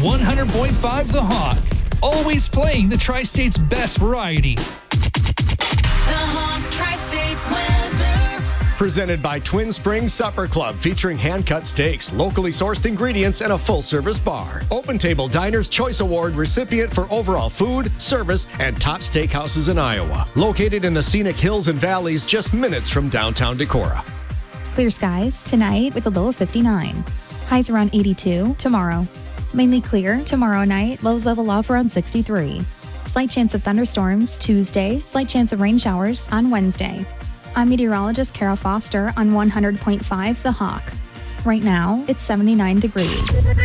100.5 The Hawk. Always playing the Tri-State's best variety. The Hawk Tri-State weather. Presented by Twin Springs Supper Club, featuring hand-cut steaks, locally sourced ingredients, and a full-service bar. Open Table Diners Choice Award recipient for overall food, service, and top steakhouses in Iowa. Located in the scenic hills and valleys just minutes from downtown Decorah. Clear skies tonight with a low of 59. Highs around 82 tomorrow. Mainly clear tomorrow night, lows level off around 63. Slight chance of thunderstorms Tuesday, slight chance of rain showers on Wednesday. I'm meteorologist Kara Foster on 100.5 The Hawk. Right now, it's 79 degrees.